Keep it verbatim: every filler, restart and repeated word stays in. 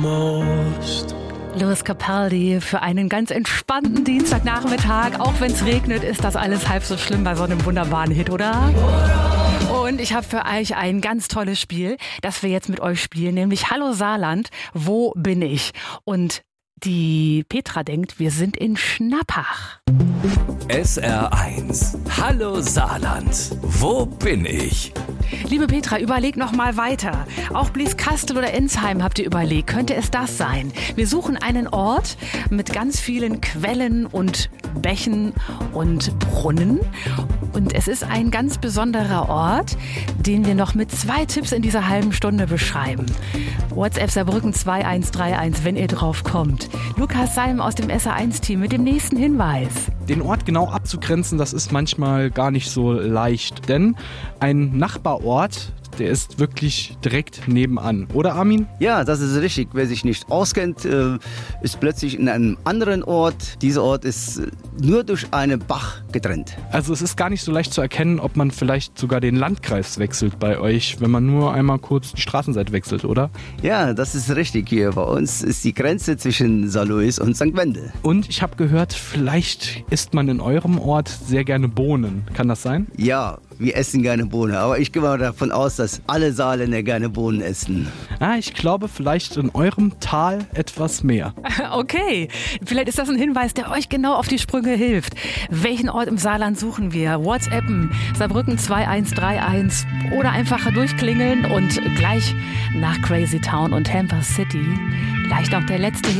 most. Lewis Capaldi für einen ganz entspannten Dienstagnachmittag. Auch wenn es regnet, ist das alles halb so schlimm bei so einem wunderbaren Hit, oder? Und ich habe für euch ein ganz tolles Spiel, das wir jetzt mit euch spielen, nämlich Hallo Saarland, wo bin ich? Und die Petra denkt, wir sind in Schnappach. S R eins. Hallo Saarland. Wo bin ich? Liebe Petra, überleg noch mal weiter. Auch Blieskastel oder Ensheim habt ihr überlegt. Könnte es das sein? Wir suchen einen Ort mit ganz vielen Quellen und Bächen und Brunnen. Und es ist ein ganz besonderer Ort, den wir noch mit zwei Tipps in dieser halben Stunde beschreiben. WhatsApp Saarbrücken zwei eins drei eins, wenn ihr drauf kommt. Lukas Salm aus dem S R eins Team mit dem nächsten Hinweis. Den Ort genau abzugrenzen, das ist manchmal gar nicht so leicht, denn ein Nachbarort, der ist wirklich direkt nebenan. Oder Armin? Ja, das ist richtig. Wer sich nicht auskennt, ist plötzlich in einem anderen Ort. Dieser Ort ist nur durch einen Bach getrennt. Also es ist gar nicht so leicht zu erkennen, ob man vielleicht sogar den Landkreis wechselt bei euch, wenn man nur einmal kurz die Straßenseite wechselt, oder? Ja, das ist richtig hier. Bei uns ist die Grenze zwischen Saarlouis und Sankt Wendel. Und ich habe gehört, vielleicht isst man in eurem Ort sehr gerne Bohnen. Kann das sein? Ja, wir essen gerne Bohnen, aber ich gehe mal davon aus, dass alle Saarländer gerne Bohnen essen. Ah, ich glaube vielleicht in eurem Tal etwas mehr. Okay, vielleicht ist das ein Hinweis, der euch genau auf die Sprünge hilft. Welchen Ort im Saarland suchen wir? WhatsAppen, Saarbrücken zwei eins drei eins oder einfach durchklingeln und gleich nach Crazy Town und Tampa City gleich noch der letzte Hinweis.